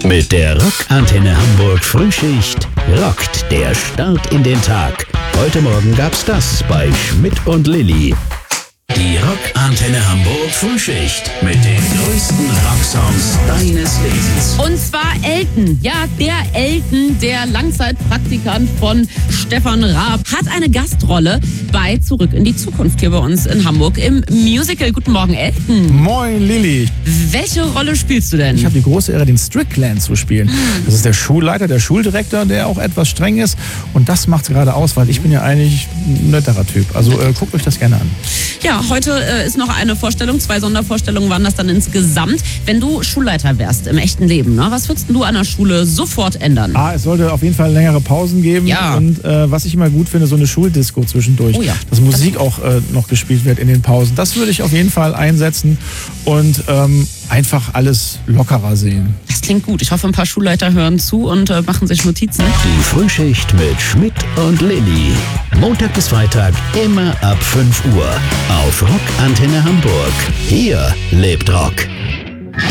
Mit der Rockantenne Hamburg Frühschicht rockt der Start in den Tag. Heute Morgen gab's das bei Schmidt und Lilly. Die Rockantenne Hamburg Frühschicht mit den größten Rocksongs deines Lebens. Und zwar Elton. Ja, der Elton, der Langzeitpraktikant von Stefan Raab, hat eine Gastrolle bei Zurück in die Zukunft hier bei uns in Hamburg im Musical. Guten Morgen, Elton. Moin, Lilly. Welche Rolle spielst du denn? Ich habe die große Ehre, den Strickland zu spielen. Das ist der Schulleiter, der Schuldirektor, der auch etwas streng ist. Und das macht gerade aus, weil ich bin ja eigentlich ein netterer Typ. Also guckt euch das gerne an. Ja, heute ist noch eine Vorstellung. 2 Sondervorstellungen waren das dann insgesamt. Wenn du Schulleiter wärst im echten Leben, ne, was würdest du an der Schule sofort ändern? Es sollte auf jeden Fall längere Pausen geben. Ja. Und was ich immer gut finde, so eine Schuldisco zwischendurch. Oh ja. Dass Musik auch noch gespielt wird in den Pausen. Das würde ich auf jeden Fall einsetzen und einfach alles lockerer sehen. Das klingt gut. Ich hoffe, ein paar Schulleiter hören zu und machen sich Notizen. Die Frühschicht mit Schmidt und Lilly. Montag bis Freitag immer ab 5 Uhr auf Rockantenne Hamburg. Hier lebt Rock.